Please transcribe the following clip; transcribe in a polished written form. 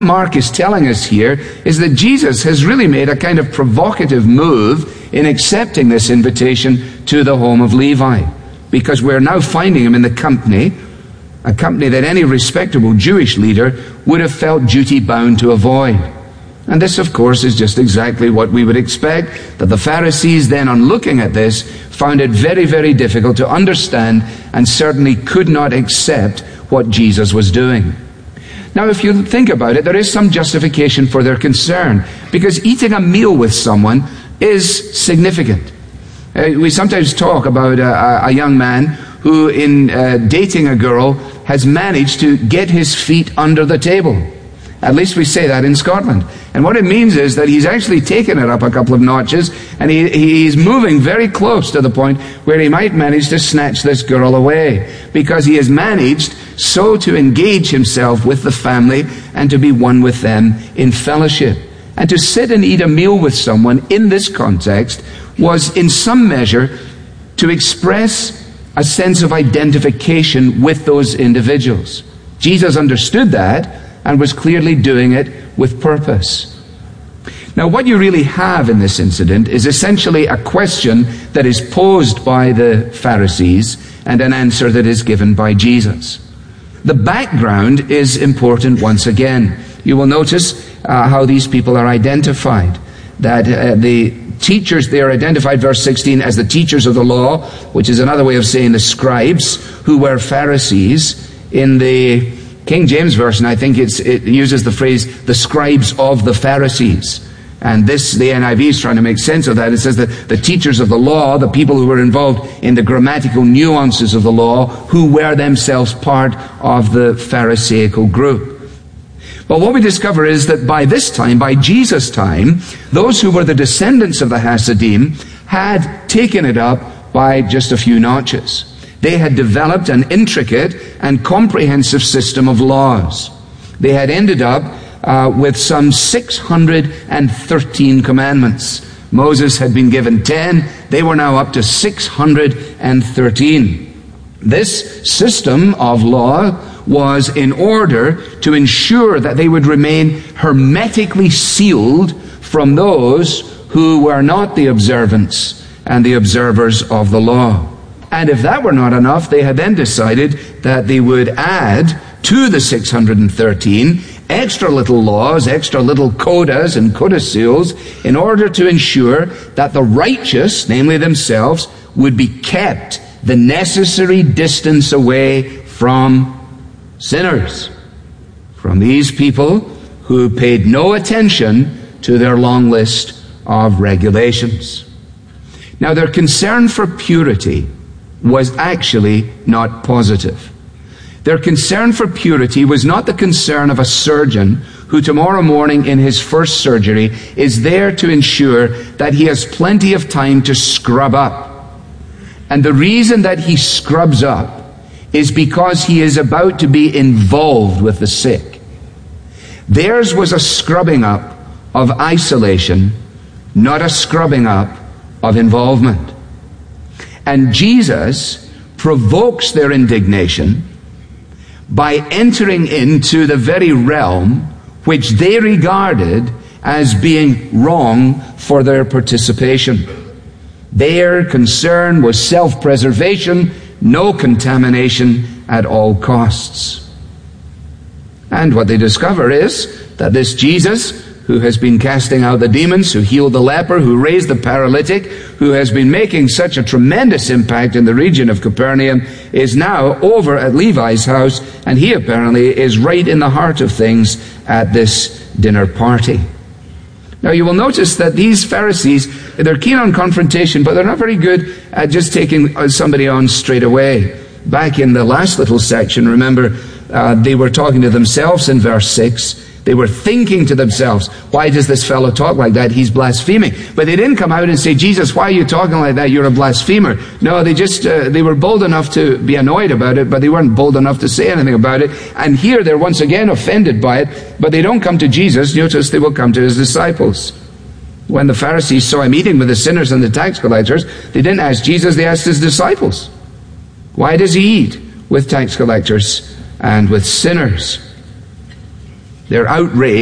Mark is telling us here is that Jesus has really made a kind of provocative move in accepting this invitation to the home of Levi, because we're now finding him in the company, a company that any respectable Jewish leader would have felt duty-bound to avoid. And this, of course, is just exactly what we would expect, that the Pharisees then, on looking at this, found it very, very difficult to understand and certainly could not accept what Jesus was doing. Now, if you think about it, there is some justification for their concern, because eating a meal with someone is significant. We sometimes talk about a young man who, in dating a girl, has managed to get his feet under the table. At least we say that in Scotland. And what it means is that he's actually taken it up a couple of notches, and he's moving very close to the point where he might manage to snatch this girl away, because he has managed so to engage himself with the family and to be one with them in fellowship. And to sit and eat a meal with someone in this context was in some measure to express a sense of identification with those individuals. Jesus understood that and was clearly doing it with purpose. Now, what you really have in this incident is essentially a question that is posed by the Pharisees and an answer that is given by Jesus. The background is important once again. You will notice how these people are identified. That the teachers, they are identified, verse 16, as the teachers of the law, which is another way of saying the scribes, who were Pharisees. In the King James Version, I think it uses the phrase, the scribes of the Pharisees. And this, the NIV is trying to make sense of that. It says that the teachers of the law, the people who were involved in the grammatical nuances of the law, who were themselves part of the Pharisaical group. But what we discover is that by this time, by Jesus' time, those who were the descendants of the Hasidim had taken it up by just a few notches. They had developed an intricate and comprehensive system of laws. They had ended up with some 613 commandments. Moses had been given 10. They were now up to 613. This system of law was in order to ensure that they would remain hermetically sealed from those who were not the observants and the observers of the law. And if that were not enough, they had then decided that they would add to the 613 extra little laws, extra little codas and codicils, in order to ensure that the righteous, namely themselves, would be kept the necessary distance away from sinners, from these people who paid no attention to their long list of regulations. Now, their concern for purity was actually not positive. Their concern for purity was not the concern of a surgeon who tomorrow morning in his first surgery is there to ensure that he has plenty of time to scrub up. And the reason that he scrubs up is because he is about to be involved with the sick. Theirs was a scrubbing up of isolation, not a scrubbing up of involvement. And Jesus provokes their indignation by entering into the very realm which they regarded as being wrong for their participation. Their concern was self-preservation, no contamination at all costs. And what they discover is that this Jesus, who has been casting out the demons, who healed the leper, who raised the paralytic, who has been making such a tremendous impact in the region of Capernaum, is now over at Levi's house, and he apparently is right in the heart of things at this dinner party. Now you will notice that these Pharisees, they're keen on confrontation, but they're not very good at just taking somebody on straight away. Back in the last little section, remember, they were talking to themselves in verse 6. They were thinking to themselves, why does this fellow talk like that? He's blaspheming. But they didn't come out and say, Jesus, why are you talking like that? You're a blasphemer. No, they were bold enough to be annoyed about it, but they weren't bold enough to say anything about it. And here they're once again offended by it, but they don't come to Jesus. Notice they will come to his disciples. When the Pharisees saw him eating with the sinners and the tax collectors, they didn't ask Jesus, they asked his disciples. Why does he eat with tax collectors and with sinners? They're outraged